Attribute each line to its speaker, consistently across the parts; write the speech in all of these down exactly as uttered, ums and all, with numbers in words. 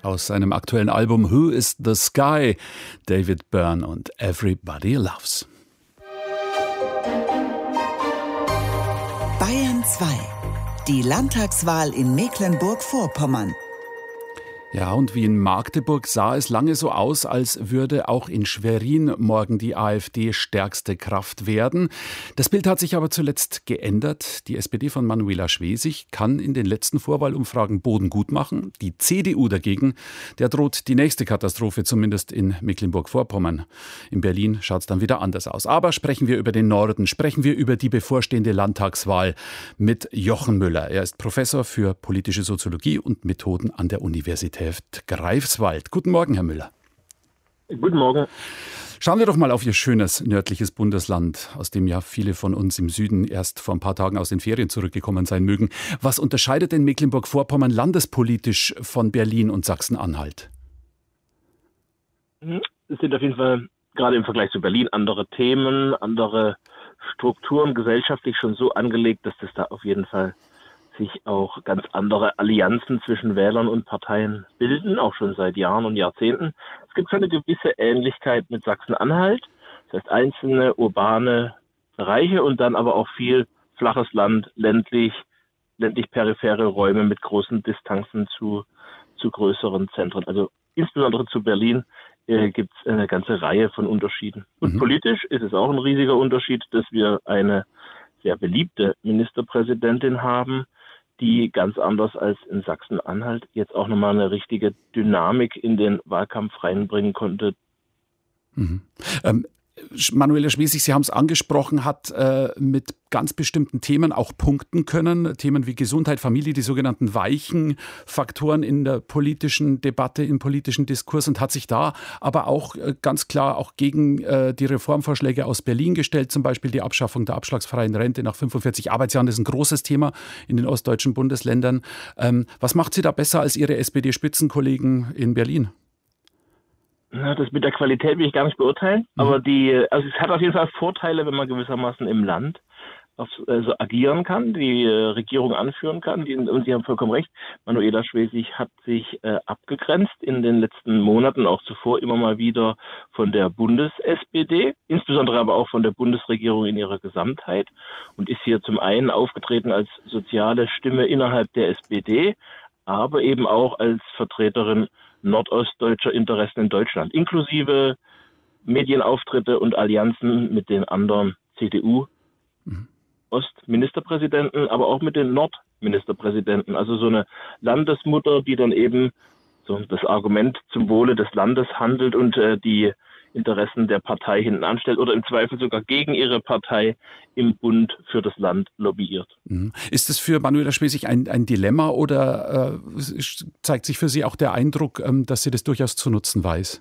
Speaker 1: aus seinem aktuellen Album Who is the Sky? David Byrne und Everybody Loves.
Speaker 2: Bayern zwei. Die Landtagswahl in Mecklenburg-Vorpommern.
Speaker 1: Ja, und wie in Magdeburg sah es lange so aus, als würde auch in Schwerin morgen die AfD stärkste Kraft werden. Das Bild hat sich aber zuletzt geändert. Die S P D von Manuela Schwesig kann in den letzten Vorwahlumfragen Boden gut machen. Die C D U dagegen, der droht die nächste Katastrophe, zumindest in Mecklenburg-Vorpommern. In Berlin schaut es dann wieder anders aus. Aber sprechen wir über den Norden, sprechen wir über die bevorstehende Landtagswahl mit Jochen Müller. Er ist Professor für politische Soziologie und Methoden an der Universität Greifswald. Guten Morgen, Herr Müller.
Speaker 3: Guten Morgen.
Speaker 1: Schauen wir doch mal auf Ihr schönes nördliches Bundesland, aus dem ja viele von uns im Süden erst vor ein paar Tagen aus den Ferien zurückgekommen sein mögen. Was unterscheidet denn Mecklenburg-Vorpommern landespolitisch von Berlin und Sachsen-Anhalt?
Speaker 3: Es sind auf jeden Fall gerade im Vergleich zu Berlin andere Themen, andere Strukturen gesellschaftlich schon so angelegt, dass das da auf jeden Fall sich auch ganz andere Allianzen zwischen Wählern und Parteien bilden, auch schon seit Jahren und Jahrzehnten. Es gibt schon eine gewisse Ähnlichkeit mit Sachsen-Anhalt, das heißt einzelne urbane Bereiche und dann aber auch viel flaches Land, ländlich, ländlich-periphere Räume mit großen Distanzen zu, zu größeren Zentren. Also insbesondere zu Berlin äh, gibt es eine ganze Reihe von Unterschieden. Und mhm. politisch ist es auch ein riesiger Unterschied, dass wir eine sehr beliebte Ministerpräsidentin haben, die ganz anders als in Sachsen-Anhalt jetzt auch nochmal eine richtige Dynamik in den Wahlkampf reinbringen konnte.
Speaker 1: Mhm. Ähm, Manuela Schwesig, Sie haben es angesprochen, hat äh, mit ganz bestimmten Themen auch punkten können. Themen wie Gesundheit, Familie, die sogenannten weichen Faktoren in der politischen Debatte, im politischen Diskurs und hat sich da aber auch äh, ganz klar auch gegen äh, die Reformvorschläge aus Berlin gestellt, zum Beispiel die Abschaffung der abschlagsfreien Rente nach fünfundvierzig Arbeitsjahren. Das ist ein großes Thema in den ostdeutschen Bundesländern. Ähm, was macht sie da besser als ihre S P D-Spitzenkollegen in Berlin?
Speaker 3: Na, das mit der Qualität will ich gar nicht beurteilen, mhm. aber die, also es hat auf jeden Fall Vorteile, wenn man gewissermaßen im Land auf, also agieren kann, die äh, Regierung anführen kann. Die, und Sie haben vollkommen recht, Manuela Schwesig hat sich äh, abgegrenzt in den letzten Monaten, auch zuvor immer mal wieder von der Bundes-S P D, insbesondere aber auch von der Bundesregierung in ihrer Gesamtheit und ist hier zum einen aufgetreten als soziale Stimme innerhalb der S P D, aber eben auch als Vertreterin nordostdeutscher Interessen in Deutschland, inklusive Medienauftritte und Allianzen mit den anderen C D U-Ostministerpräsidenten, aber auch mit den Nordministerpräsidenten. Also so eine Landesmutter, die dann eben so das Argument zum Wohle des Landes handelt und äh, die Interessen der Partei hinten anstellt oder im Zweifel sogar gegen ihre Partei im Bund für das Land lobbyiert.
Speaker 1: Ist es für Manuela Schwesig ein, ein Dilemma oder äh, zeigt sich für Sie auch der Eindruck, ähm, dass sie das durchaus zu nutzen weiß?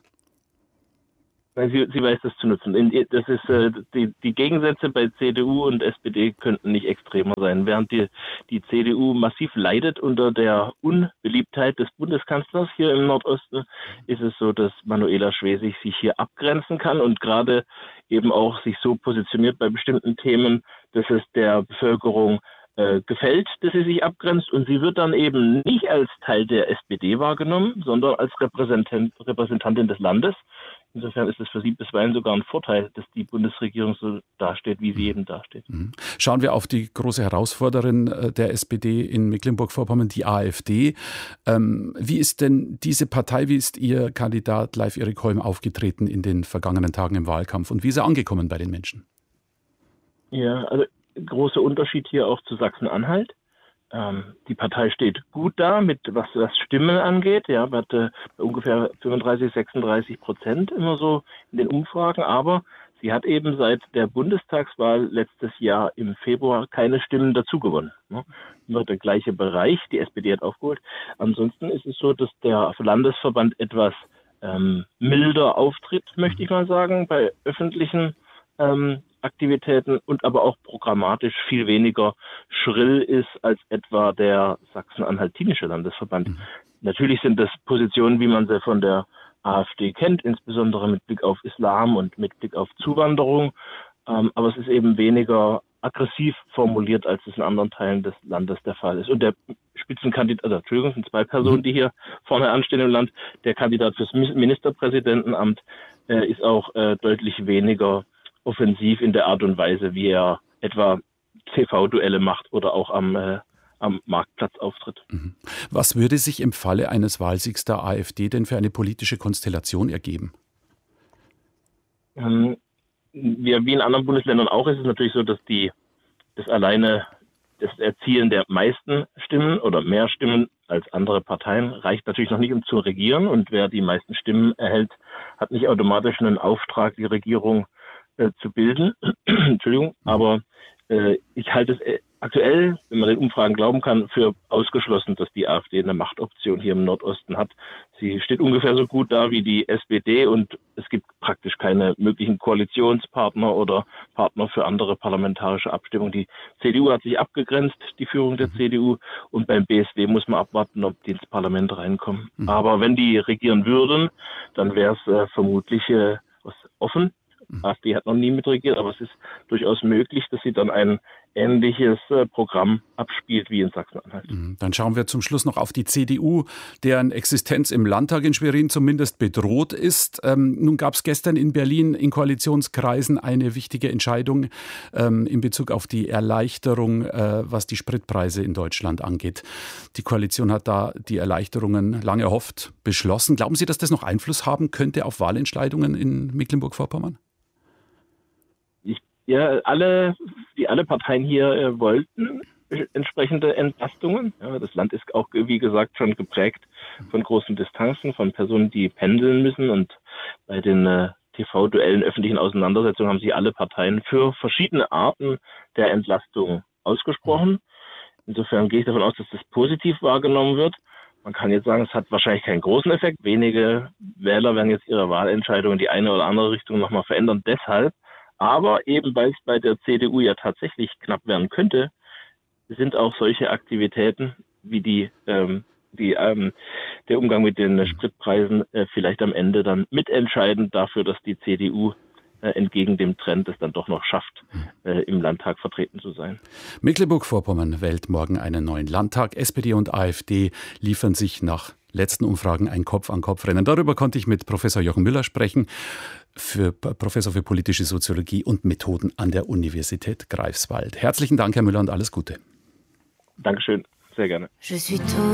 Speaker 3: Sie, sie weiß das zu nutzen. Das ist, äh, die, die Gegensätze bei C D U und S P D könnten nicht extremer sein. Während die, die C D U massiv leidet unter der Unbeliebtheit des Bundeskanzlers hier im Nordosten, ist es so, dass Manuela Schwesig sich hier abgrenzen kann und gerade eben auch sich so positioniert bei bestimmten Themen, dass es der Bevölkerung äh, gefällt, dass sie sich abgrenzt. Und sie wird dann eben nicht als Teil der S P D wahrgenommen, sondern als Repräsentant, Repräsentantin des Landes. Insofern ist es für sie bisweilen sogar ein Vorteil, dass die Bundesregierung so dasteht, wie sie eben dasteht.
Speaker 1: Schauen wir auf die große Herausforderin der S P D in Mecklenburg-Vorpommern, die AfD. Ähm, wie ist denn diese Partei, wie ist Ihr Kandidat Leif Erik Holm aufgetreten in den vergangenen Tagen im Wahlkampf und wie ist er angekommen bei den Menschen?
Speaker 3: Ja, also großer Unterschied hier auch zu Sachsen-Anhalt. Ähm, die Partei steht gut da, mit was das Stimmen angeht. Ja, hat äh, bei ungefähr fünfunddreißig, sechsunddreißig Prozent immer so in den Umfragen. Aber sie hat eben seit der Bundestagswahl letztes Jahr im Februar keine Stimmen dazu gewonnen. Ne? Immer der gleiche Bereich. Die S P D hat aufgeholt. Ansonsten ist es so, dass der Landesverband etwas ähm, milder auftritt, möchte ich mal sagen, bei öffentlichen ähm, Aktivitäten und aber auch programmatisch viel weniger schrill ist als etwa der sachsen-anhaltinische Landesverband. Mhm. Natürlich sind das Positionen, wie man sie von der AfD kennt, insbesondere mit Blick auf Islam und mit Blick auf Zuwanderung. Ähm, aber es ist eben weniger aggressiv formuliert, als es in anderen Teilen des Landes der Fall ist. Und der Spitzenkandidat, also Entschuldigung, es sind zwei Personen, die hier vorne anstehen im Land. Der Kandidat fürs Ministerpräsidentenamt äh, ist auch äh, deutlich weniger offensiv in der Art und Weise, wie er etwa T V-Duelle macht oder auch am, äh, am Marktplatz auftritt.
Speaker 1: Was würde sich im Falle eines Wahlsiegs der AfD denn für eine politische Konstellation ergeben?
Speaker 3: Ähm, wie, wie in anderen Bundesländern auch ist es natürlich so, dass die das alleine das Erzielen der meisten Stimmen oder mehr Stimmen als andere Parteien reicht natürlich noch nicht, um zu regieren. Und wer die meisten Stimmen erhält, hat nicht automatisch einen Auftrag, die Regierung äh, zu bilden. Entschuldigung, aber äh, ich halte es äh, aktuell, wenn man den Umfragen glauben kann, für ausgeschlossen, dass die AfD eine Machtoption hier im Nordosten hat. Sie steht ungefähr so gut da wie die S P D und es gibt praktisch keine möglichen Koalitionspartner oder Partner für andere parlamentarische Abstimmungen. Die C D U hat sich abgegrenzt, die Führung der C D U, und beim B S W muss man abwarten, ob die ins Parlament reinkommen. Mhm. Aber wenn die regieren würden, dann wäre es äh, vermutlich äh, offen. AfD hat noch nie mitregiert, aber es ist durchaus möglich, dass sie dann ein ähnliches äh, Programm abspielt wie in Sachsen-Anhalt.
Speaker 1: Dann schauen wir zum Schluss noch auf die C D U, deren Existenz im Landtag in Schwerin zumindest bedroht ist. Ähm, nun gab es gestern in Berlin in Koalitionskreisen eine wichtige Entscheidung ähm, in Bezug auf die Erleichterung, äh, was die Spritpreise in Deutschland angeht. Die Koalition hat da die Erleichterungen lange erhofft beschlossen. Glauben Sie, dass das noch Einfluss haben könnte auf Wahlentscheidungen in Mecklenburg-Vorpommern?
Speaker 3: Ja, alle, die alle Parteien hier äh, wollten entsprechende Entlastungen. Ja, das Land ist auch, wie gesagt, schon geprägt von großen Distanzen, von Personen, die pendeln müssen. Und bei den äh, T V-Duellen, öffentlichen Auseinandersetzungen haben sich alle Parteien für verschiedene Arten der Entlastung ausgesprochen. Insofern gehe ich davon aus, dass das positiv wahrgenommen wird. Man kann jetzt sagen, es hat wahrscheinlich keinen großen Effekt. Wenige Wähler werden jetzt ihre Wahlentscheidung in die eine oder andere Richtung nochmal verändern. Deshalb, aber eben weil es bei der C D U ja tatsächlich knapp werden könnte, sind auch solche Aktivitäten wie die, ähm, die ähm, der Umgang mit den äh, Spritpreisen äh, vielleicht am Ende dann mitentscheidend dafür, dass die C D U äh, entgegen dem Trend es dann doch noch schafft, äh, im Landtag vertreten zu sein.
Speaker 1: Mecklenburg-Vorpommern wählt morgen einen neuen Landtag. S P D und AfD liefern sich nach letzten Umfragen ein Kopf-an-Kopf-Rennen. Darüber konnte ich mit Professor Jochen Müller sprechen, für Professor für politische Soziologie und Methoden an der Universität Greifswald. Herzlichen Dank, Herr Müller, und alles Gute.
Speaker 3: Dankeschön, sehr gerne.
Speaker 4: Je suis